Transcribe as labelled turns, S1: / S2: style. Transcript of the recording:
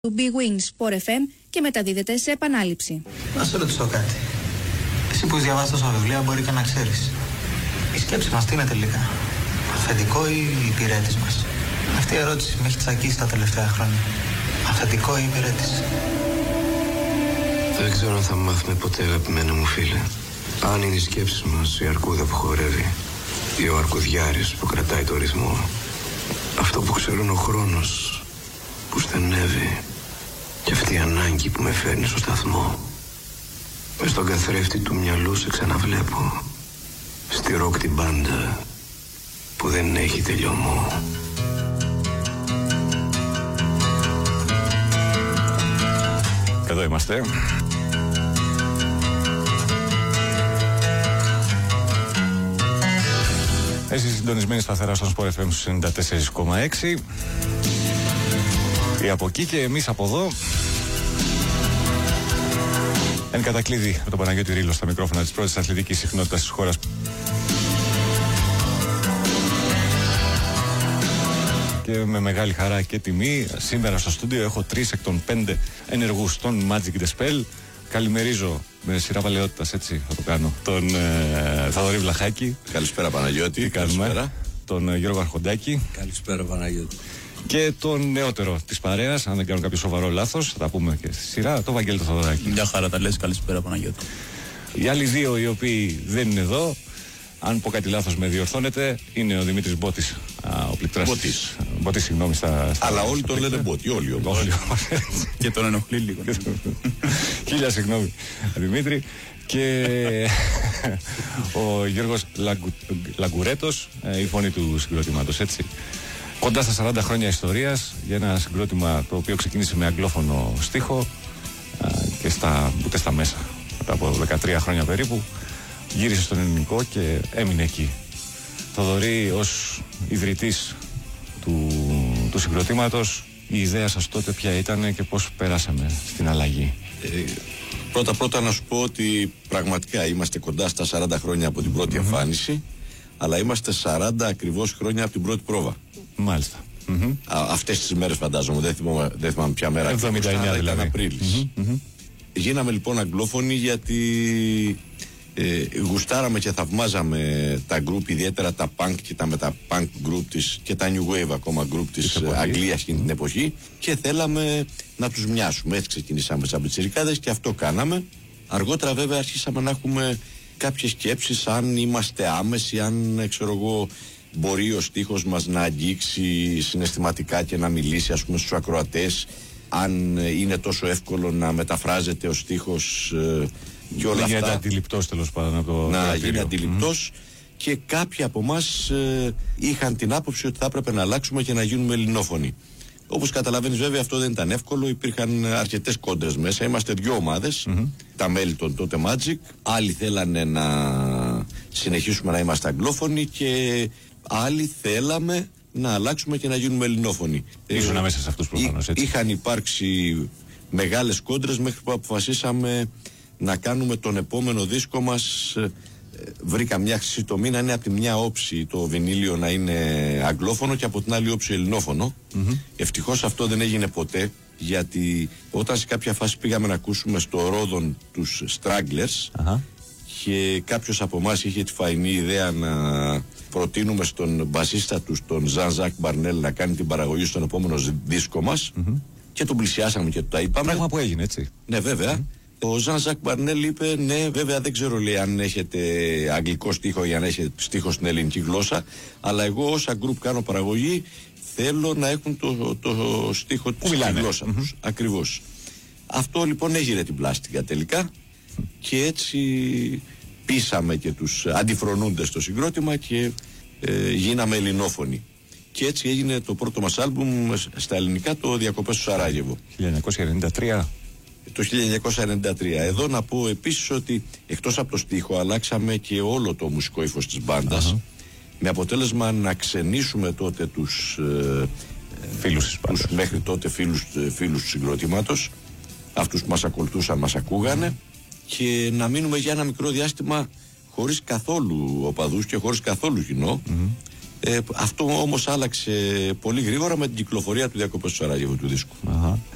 S1: του Big Win Sport FM και μεταδίδεται σε επανάληψη.
S2: Να σε ρωτήσω κάτι. Εσύ που διαβάζεις τόσα βιβλία μπορεί και να ξέρεις. Η σκέψη μας τι είναι τελικά? Αφεντικό ή υπηρέτης μας? Αυτή η ερώτηση με έχει τσακίσει τα τελευταία χρόνια. Αφεντικό ή υπηρέτης?
S3: Δεν ξέρω αν θα μάθουμε ποτέ, αγαπημένα μου φίλε. Αν είναι η σκέψη μας η αρκούδα που χορεύει ή ο αρκουδιάρης που κρατάει το ρυθμό. Αυτό που ξέρουν ο χρόνος που στενεύει και αυτή η ανάγκη που με φέρνει στο σταθμό. Μες στον καθρέφτη του μυαλού σε ξαναβλέπω. Στη ροκ την μπάντα που δεν έχει τελειωμό.
S4: Εδώ είμαστε. Εσείς συντονισμένοι σταθερά στον Sport FM στους 94,6. Ή από εκεί και εμείς από εδώ. Εν κατακλείδη με τον Παναγιώτη Ρήλο στα μικρόφωνα της πρώτης αθλητικής συχνότητας της χώρας. Και με μεγάλη χαρά και τιμή σήμερα στο στούντιο έχω 3 εκ των 5 ενεργούς των Magic the Spell. Καλημερίζω με σειρά παλαιότητας, έτσι θα το κάνω, τον Θαδωρή Βλαχάκη.
S5: Καλησπέρα Παναγιώτη.
S4: Καλημέρα. Τον Γιώργο Αρχοντάκη.
S5: Καλησπέρα Παναγιώτη.
S4: Και τον νεότερο της παρέας, αν δεν κάνω κάποιο σοβαρό λάθος, θα τα πούμε και στη σειρά, τον Βαγγέλη το Θαδωράκη.
S5: Μια χαρά τα λες, καλησπέρα Παναγιώτη.
S4: Οι άλλοι δύο οι οποίοι δεν είναι εδώ, αν πω κάτι λάθος με διορθώνετε, είναι ο Δημήτρης Μπότης, ο πληκτράς. Μπότης, συγγνώμη
S5: Αλλά όλοι τον λένε Μπότη, όλοι όμως. Και τον ενοχλεί λίγο.
S4: Χίλια συγγνώμη, Δημήτρη. Και ο Γιώργος Λαγκουρέτος, η φωνή του συγκροτήματος, έτσι. Κοντά στα 40 χρόνια ιστορίας για ένα συγκρότημα το οποίο ξεκίνησε με αγγλόφωνο στίχο και ούτε στα μέσα. Μετά από 13 χρόνια περίπου γύρισε στον ελληνικό και έμεινε εκεί. Θοδωρή, ως ιδρυτής του συγκροτήματος, η ιδέα σας τότε ποια ήταν και πώς περάσαμε στην αλλαγή?
S5: Πρώτα να σου πω ότι πραγματικά είμαστε κοντά στα 40 χρόνια από την πρώτη εμφάνιση, αλλά είμαστε 40 ακριβώς χρόνια από την πρώτη πρόβα.
S4: Μάλιστα.
S5: Αυτές τις μέρες φαντάζομαι, δεν θυμάμαι ποια μέρα.
S4: 79 δηλαδή.
S5: Ήταν Απρίλης. Γίναμε λοιπόν αγγλόφωνοι γιατί γουστάραμε και θαυμάζαμε τα γκρουπ, ιδιαίτερα τα punk και τα μετα-punk γκρουπ και τα new wave ακόμα γκρουπ της Αγγλίας εκείνη την εποχή, και θέλαμε να τους μοιάσουμε. Έτσι ξεκινήσαμε σαν πιτσιρικάδες και αυτό κάναμε. Αργότερα βέβαια αρχίσαμε να έχουμε κάποιες σκέψεις αν είμαστε άμεσοι, αν ξέρω εγώ μπορεί ο στίχος μας να αγγίξει συναισθηματικά και να μιλήσει ας πούμε στους ακροατές, αν είναι τόσο εύκολο να μεταφράζεται ο στίχος και όλα αυτά.
S4: Να γίνεται αντιληπτός τέλος πάντων από το
S5: να γίνει αντιληπτός. Και κάποιοι από εμάς είχαν την άποψη ότι θα έπρεπε να αλλάξουμε και να γίνουμε ελληνόφωνοι. Όπως καταλαβαίνεις βέβαια αυτό δεν ήταν εύκολο, υπήρχαν αρκετές κόντρες μέσα, είμαστε 2 ομάδες, τα μέλη των τότε Magic, άλλοι θέλανε να συνεχίσουμε να είμαστε αγγλόφωνοι και άλλοι θέλαμε να αλλάξουμε και να γίνουμε ελληνόφωνοι.
S4: Ήσουν μέσα σε αυτούς προφανώς, έτσι.
S5: Είχαν υπάρξει μεγάλες κόντρες μέχρι που αποφασίσαμε να κάνουμε τον επόμενο δίσκο μας. Βρήκα μια χρυσή τομή να είναι από τη μια όψη το βινίλιο να είναι αγγλόφωνο και από την άλλη όψη ελληνόφωνο. Ευτυχώς αυτό δεν έγινε ποτέ, γιατί όταν σε κάποια φάση πήγαμε να ακούσουμε στο Ρόδον τους Stragglers και κάποιος από εμάς είχε τη φαϊνή ιδέα να προτείνουμε στον μπασίστα τους, τον Jean-Jacques Barnel, να κάνει την παραγωγή στον επόμενο δίσκο μας, και τον πλησιάσαμε και του τα είπαμε.
S4: Πράγμα που έγινε, έτσι.
S5: Ναι, βέβαια. Ο Jean-Jacques Barnel είπε, ναι, βέβαια δεν ξέρω, λέει, αν έχετε αγγλικό στίχο ή αν έχετε στίχο στην ελληνική γλώσσα, αλλά εγώ όσα γκρουπ κάνω παραγωγή θέλω να έχουν το στίχο της γλώσσα τους. Ακριβώς. Αυτό λοιπόν έγινε την πλάστικα τελικά και έτσι πείσαμε και τους αντιφρονούντες στο συγκρότημα και γίναμε ελληνόφωνοι. Και έτσι έγινε το πρώτο μας άλμπουμ στα ελληνικά, το «Διακοπές στο Σαράγεβο».
S4: 1993.
S5: Το 1993. Εδώ να πω επίσης ότι εκτός από το στίχο αλλάξαμε και όλο το μουσικό ύφος της μπάντας, με αποτέλεσμα να ξενήσουμε τότε τους μέχρι τότε φίλους του συγκροτήματος, αυτούς που μας ακολουθούσαν, μας ακούγανε, και να μείνουμε για ένα μικρό διάστημα χωρίς καθόλου οπαδούς και χωρίς καθόλου κοινό. Αυτό όμως άλλαξε πολύ γρήγορα με την κυκλοφορία του «Διακοπές στο Σαράγεβο» του δίσκου.